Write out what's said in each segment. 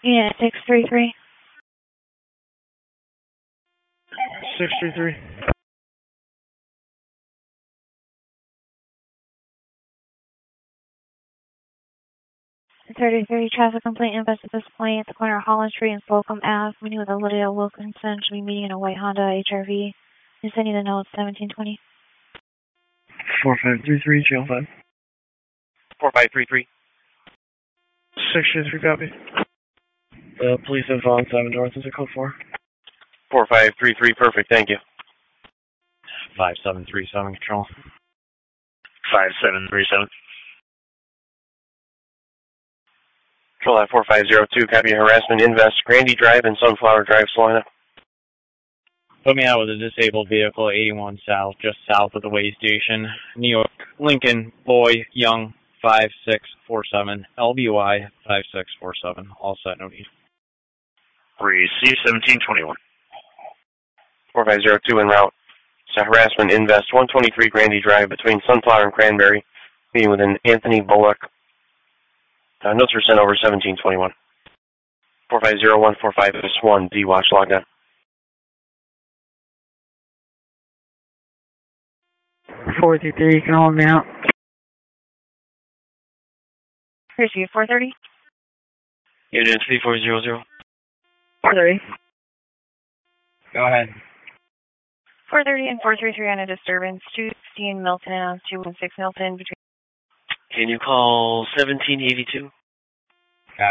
Unit 633. 633. 33 traffic complaint invest at this point at the corner of Holland Street and Slocum Ave. Meeting with Lydia Wilkinson. Should be meeting in a white Honda HRV. I'm sending the note 1720. 4533, channel 5. 4533. 633, copy. Police info on 7 North, is it code 4? 4533, perfect, thank you. 5737, control. 5737. Control at 4502, copy harassment invest, Grandy Drive and Sunflower Drive, Salina. Put me out with a disabled vehicle, 81 South, just south of the way station. New York, Lincoln, Boy, Young, 5647, LBY 5647, all set, no need. Receive 1721. 4502 en route. It's a harassment invest, 123 Grandy Drive between Sunflower and Cranberry, meeting with an Anthony Bullock. Notes were sent over 1721. 45014561, D-Watch logged on. 433, you can hold me out. Here's you, 430. Unit 3400. 430. Go ahead. 430 and 433 on a disturbance. 216 Milton and 216 Milton between. Can you call 1782? Yeah.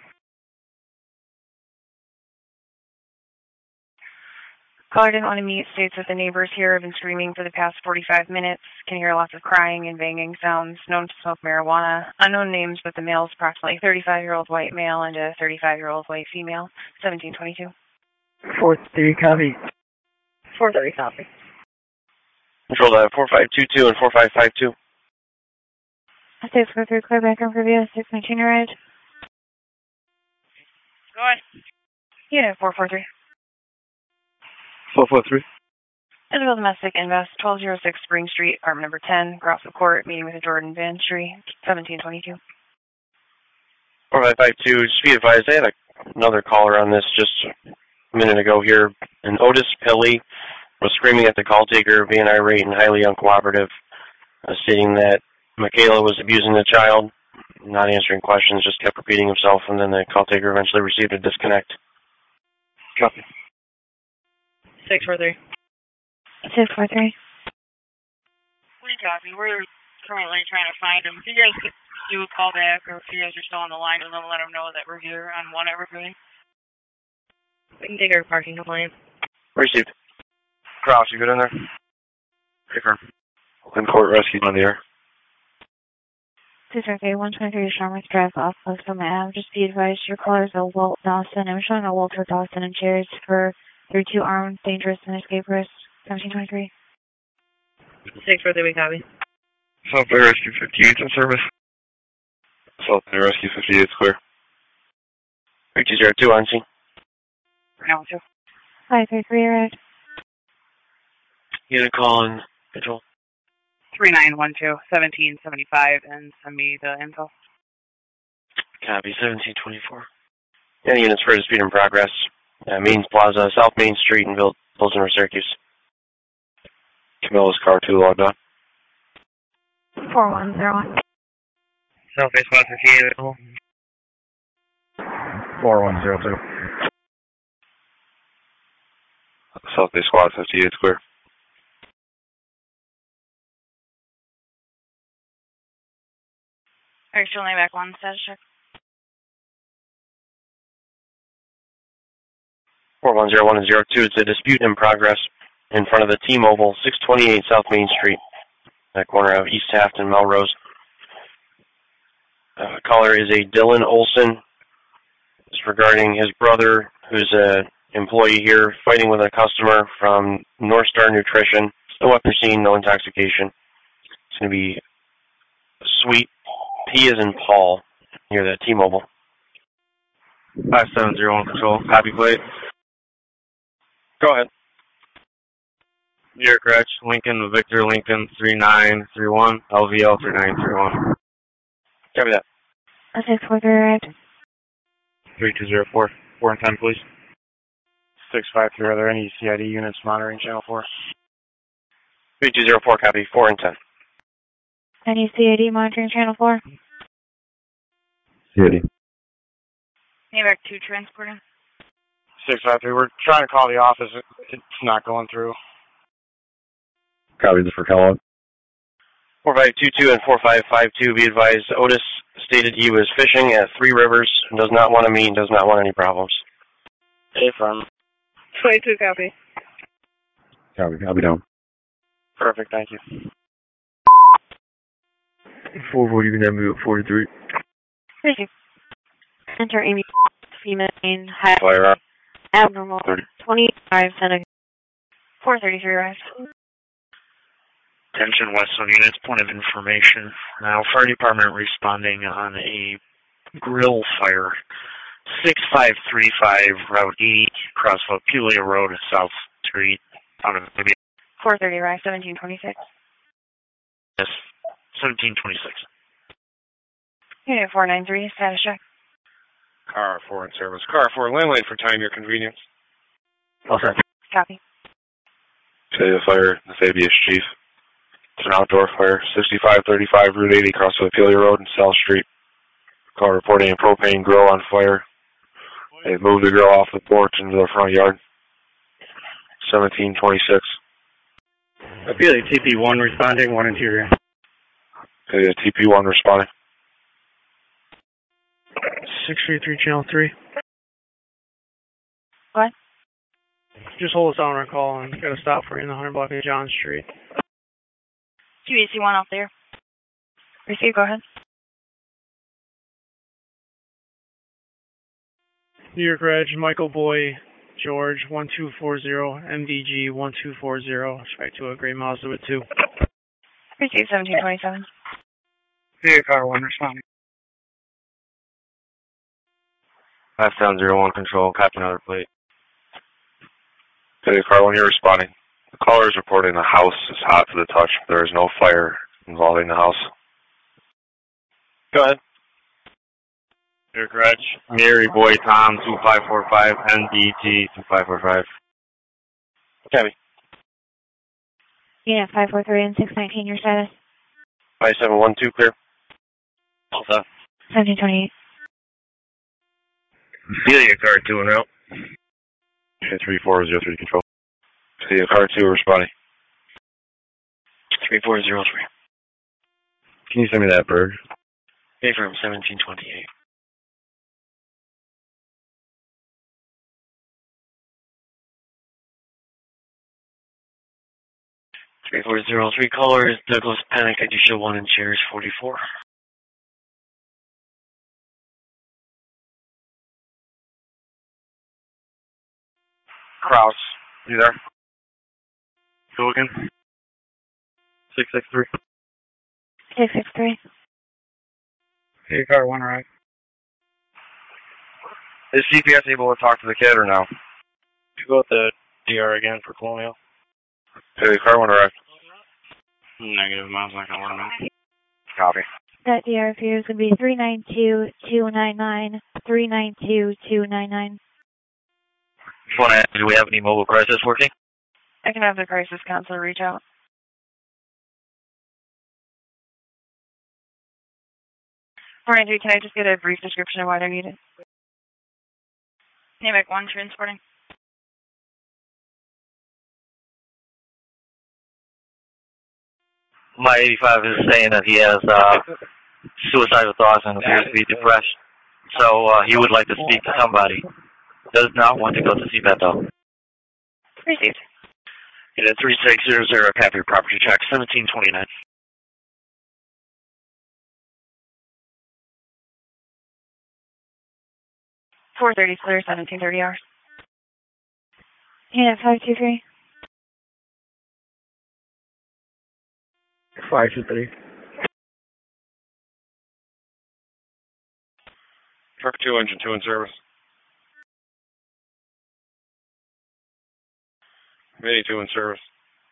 Caller didn't want to meet, states that the neighbors here have been screaming for the past 45 minutes. Can hear lots of crying and banging sounds. Known to smoke marijuana. Unknown names, but the male is approximately 35-year-old white male and a 35-year-old white female. 1722. 433, copy. 430, copy. Control 4522 and 4552. 643, clear background preview. 619 arrived. Go ahead. Unit 443. 443. Israel Domestic Invest, 1206 Spring Street, apartment number 10, Grosso Court, meeting with Jordan Ventry, 1722. 4552, just be advised, I had another caller on this just a minute ago here, and Otis Pilley was screaming at the call taker, being irate and highly uncooperative, stating that Michaela was abusing the child, not answering questions, just kept repeating himself, and then the call taker eventually received a disconnect. Copy. 643. 643. We copy. We're currently trying to find him. If you guys could do a call back, or if you guys are still on the line, and then let them know that we're here on 1 Evergreen. We can take our parking complaint. Received. Cross, you good in there? Confirm. Open court rescue on the air. 643, 123 Sharmouth Drive off of from Ave. Just be advised, your callers are Walt Dawson. I'm showing a Walter Dawson in chairs for 32 armed, dangerous, and escape risk. 1723. 643, we copy. South Bay Rescue 58 in service. South Bay Rescue 58 is clear. 3202 on scene. Now, 2. 533 arrived. Unit call and control. 3912 1775, and send me the info. Copy, 1724. Any units for dispute in progress. Means Plaza, South Main Street in Pilsen, Syracuse. Camilla's car 2 logged on. 4101. South Bay Squad 58. 4102. South Bay Squad 58 is clear. Are you still only back 1 status check? 4101 and 02. It's a dispute in progress in front of the T-Mobile, 628 South Main Street, that corner of East Taft and Melrose. Caller is a Dylan Olson. It's regarding his brother, who's an employee here, fighting with a customer from North Star Nutrition. No weapon seen, no intoxication. It's going to be Sweet P as in Paul, near the T-Mobile. 5701 control. Copy plate. Go ahead. New York Rich, Lincoln, Victor, Lincoln, 3931, LVL 3931. Copy that. 643 arrived. 3204. 4 and 10, please. 653, are there any CID units monitoring Channel 4? 3204, copy. 4 and 10. Any CAD monitoring Channel 4? CID. NAVAC 2 transporting. 653, we're trying to call the office. It's not going through. Copy this for Kellogg. 4522 and 4552, be advised, Otis stated he was fishing at Three Rivers, does not want to meet, does not want any problems. Affirm. 22 copy. Copy. I'll be down. Perfect, thank you. 440, you can have me at 43. Thank you. Enter Amy, female, high, Fire up. abnormal, 30. 25, Seneca. 433 rise. Attention Westland units, point of information. Now, fire department responding on a grill fire. 6535 Route E, Crossville, Peoria Road, South Street, out of maybe 430 rise, 1726. yes, 1726. Unit 493, status check. Car 4 in service. Car 4, landline for time, your convenience. Okay. Copy. Say the fire, the Fabius Chief. It's an outdoor fire, 6535 Route 80, Crossville, Peoria Road, and South Street. Call reporting a propane grill on fire. They moved the grill off the porch into the front yard. 1726. Apelia TP1 responding, 1 interior. Okay, TP1 responding. 633 Channel 3. What? Just hold us on our call and got a stop for you in the 100 block of John Street. QAC1 out there. Receive, go ahead. New York Reg, Michael Boy, George, 1240, MDG 1240, strike to a gray Mazda with 2. Receive, 1727. Here, car 1 responding. 5701 control, copy another plate. Okay, car 1, you're responding. The caller is reporting the house is hot to the touch. There is no fire involving the house. Go ahead. Here, Gretch. Mary Boy Tom 2545, NDG 2545. Copy. Unit 543 and 619, your status. 5712, clear. All set. 1728. Celia car 2 en route. Okay, 3403 control. See car 2 responding. 3403. Can you send me that bird? Affirm, 1728. Three 3403 caller is Douglas Panic, Additional 1 in Chairs 44. Kraus, you there? Go again. 663. 663. Here, car 1 right. Is CPS able to talk to the kid or no? You go with the DR again for Colonial. Okay, car 1 right. Negative, miles not gonna work. Copy. That DR fuse would be 392299, 392299. Just want to ask, do we have any mobile crisis working? I can have the crisis counselor reach out. Alright, can I just get a brief description of why they're needed? NAVAC 1 transporting. My 85 is saying that he has suicidal thoughts and appears to be depressed. So he would like to speak to somebody. Does not want to go to CPAT though. Received. It is 3600, copy property check, 1729. .430 clear, 1730 hours. Unit 523. 523. Truck 2, engine 2 in service. Mini 2 in service.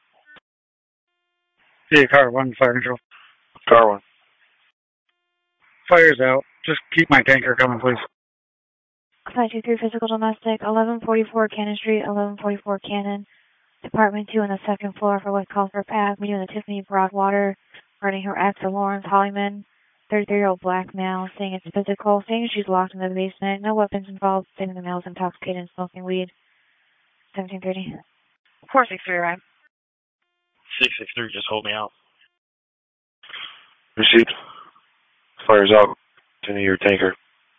Yeah, car 1, fire control. Car 1. Fire's out. Just keep my tanker coming, please. 523 physical domestic, 1144 Cannon Street, 1144 Cannon, Department 2 on the second floor for what calls for PAC, meeting with Tiffany Broadwater, regarding her ex, Lawrence Hollyman, 33-year-old black male, saying it's physical, saying she's locked in the basement, no weapons involved, saying the male is intoxicated and smoking weed. 1730. 463 arrived. 663, just hold me out. Received. Fires out. Continue your tanker.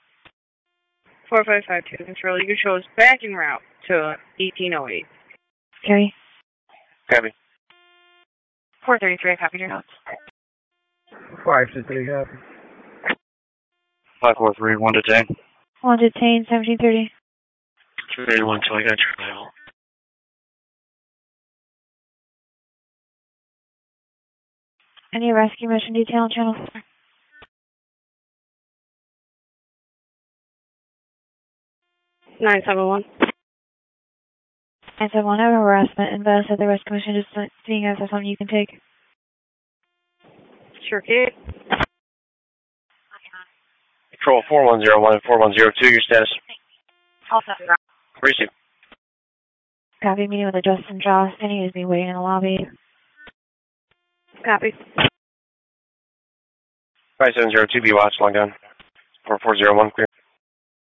4552, control. You can show us backing route to 1808. Carrie. Copy. 433, I copied your notes. 523, copy. 543, 1 detain. 1 detained, 1730. 381 until I got your title. Any rescue mission detail on channel 4? Nine 971. 971, I have a harassment invest at the rescue mission, just seeing if there's something you can take. Sure, kid. Control 4101 4102, your status. All set. Receive. Copy, meeting with a Justin Joss, and he is be waiting in the lobby. Copy. 5702, be watch, log down. 4401, clear.